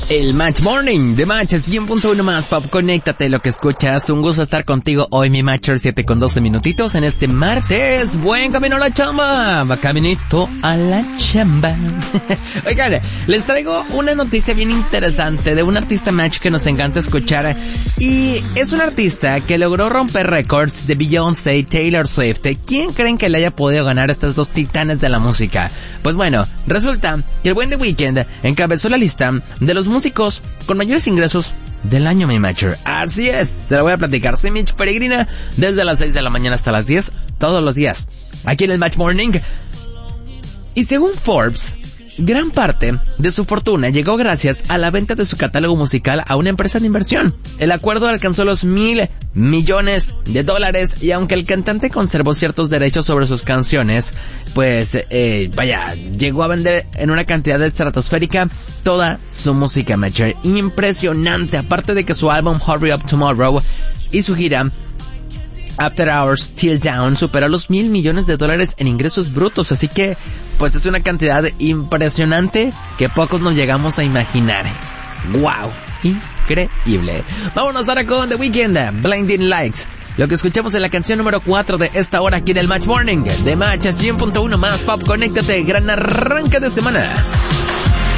El Match Morning de Match 100.1 más Pop. Conéctate, lo que escuchas. Un gusto estar contigo hoy, mi Matcher, 7:12 minutitos en este martes. Buen camino a la chamba. Va caminito a la chamba. Oigan, les traigo una noticia bien interesante de un artista Match que nos encanta escuchar. Y es un artista que logró romper récords de Beyoncé y Taylor Swift. ¿Quién creen que le haya podido ganar a estas dos titanes de la música? Pues bueno, resulta que el buen The Weeknd encabezó la lista de los músicos con mayores ingresos del año, mi Matcher. Así es, te lo voy a platicar. Soy Mitch Peregrina, desde las 6 de la mañana hasta las 10, todos los días, aquí en el Match Morning. Y según Forbes, gran parte de su fortuna llegó gracias a la venta de su catálogo musical a una empresa de inversión. El acuerdo alcanzó los $1,000 millones y aunque el cantante conservó ciertos derechos sobre sus canciones, pues, llegó a vender en una cantidad estratosférica toda su música, Matcher. Impresionante, aparte de que su álbum Hurry Up Tomorrow y su gira After Hours Till Down superó los $1,000 millones en ingresos brutos, así que pues es una cantidad impresionante que pocos nos llegamos a imaginar. ¡Wow! Increíble. Vámonos ahora con The Weeknd, Blinding Lights. Lo que escuchamos en la canción número 4 de esta hora aquí en el Match Morning de Match 100.1 más Pop. Conéctate, gran arranque de semana.